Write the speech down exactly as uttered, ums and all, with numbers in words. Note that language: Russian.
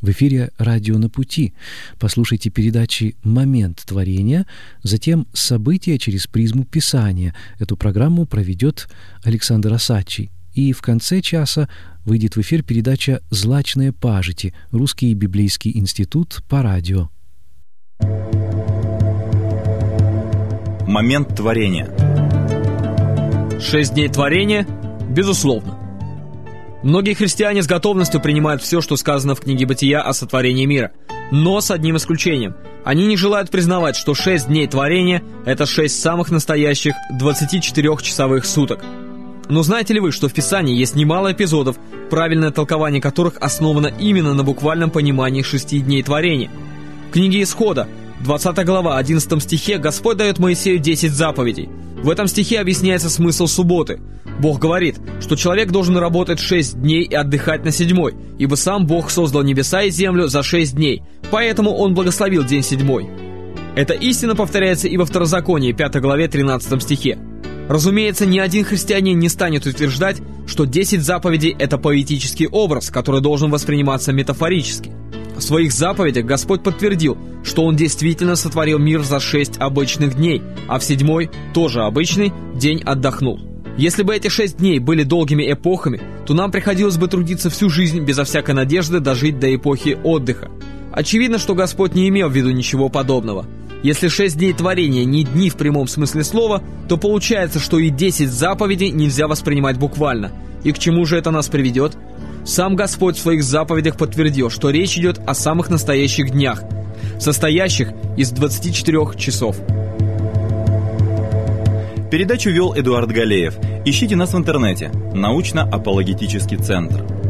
В эфире «Радио на пути». Послушайте передачи «Момент творения», затем «События через призму Писания». Эту программу проведет Александр Осадчий. И в конце часа выйдет в эфир передача «Злачные пажити», Русский библейский институт по радио. Момент творения. Шесть дней творения? Безусловно. Многие христиане с готовностью принимают все, что сказано в книге Бытия о сотворении мира. Но с одним исключением. Они не желают признавать, что шесть дней творения – это шесть самых настоящих двадцатичетырёхчасовых суток. Но знаете ли вы, что в Писании есть немало эпизодов, правильное толкование которых основано именно на буквальном понимании шести дней творения? В книге Исхода, двадцатая глава, одиннадцатом стихе, Господь дает Моисею десять заповедей. В этом стихе объясняется смысл субботы. Бог говорит, что человек должен работать шесть дней и отдыхать на седьмой, ибо сам Бог создал небеса и землю за шесть дней, поэтому Он благословил день седьмой. Эта истина повторяется и во Второзаконии, пятой главе, тринадцатом стихе. Разумеется, ни один христианин не станет утверждать, что десять заповедей – это поэтический образ, который должен восприниматься метафорически. В своих заповедях Господь подтвердил, что Он действительно сотворил мир за шесть обычных дней, а в седьмой, тоже обычный, день отдохнул. Если бы эти шесть дней были долгими эпохами, то нам приходилось бы трудиться всю жизнь безо всякой надежды дожить до эпохи отдыха. Очевидно, что Господь не имел в виду ничего подобного. Если шесть дней творения не дни в прямом смысле слова, то получается, что и десять заповедей нельзя воспринимать буквально. И к чему же это нас приведет? Сам Господь в своих заповедях подтвердил, что речь идет о самых настоящих днях, состоящих из двадцати четырёх часов. Передачу вел Эдуард Галеев. Ищите нас в интернете. Научно-апологетический центр.